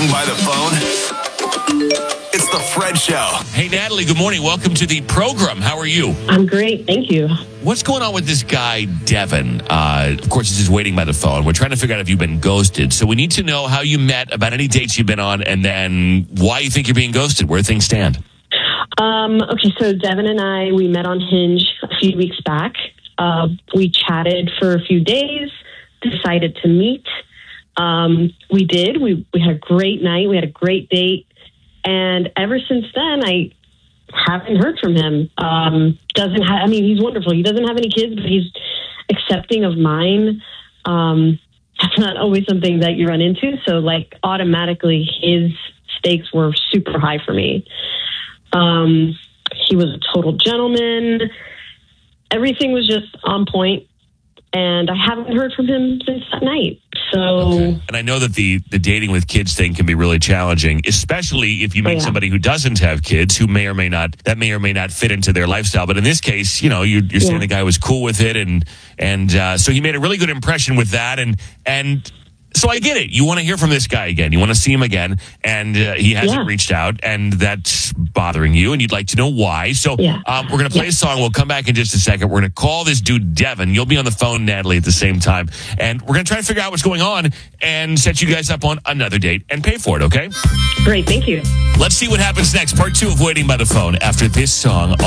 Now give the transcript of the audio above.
by the phone? It's the Fred Show. Hey, Natalie, good morning. Welcome to the program. How are you? I'm great. Thank you. What's going on with this guy, Devin? Of course, he's just waiting by the phone. We're trying to figure out if you've been ghosted. So we need to know how you met, about any dates you've been on, and then why you think you're being ghosted, where things stand. Okay, so Devin and we met on Hinge a few weeks back. We chatted for a few days, decided to meet. We did. We had a great night. We had a great date. And ever since then, I haven't heard from him. He's wonderful. He doesn't have any kids, but he's accepting of mine. That's not always something that you run into. So, automatically, his stakes were super high for me. He was a total gentleman. Everything was just on point. And I haven't heard from him since that night. So, okay. And I know that the dating with kids thing can be really challenging, especially if you meet somebody who doesn't have kids, who may or may not fit into their lifestyle. But in this case, you're saying the guy was cool with it, and so he made a really good impression with that, and so I get it. You want to hear from this guy again. You want to see him again, and he hasn't reached out, and that's bothering you, and you'd like to know why. So we're going to play a song. We'll come back in just a second. We're going to call this dude Devin. You'll be on the phone, Natalie, at the same time, and we're going to try to figure out what's going on and set you guys up on another date and pay for it, okay? Great. Thank you. Let's see what happens next. Part 2 of Waiting by the Phone after this song.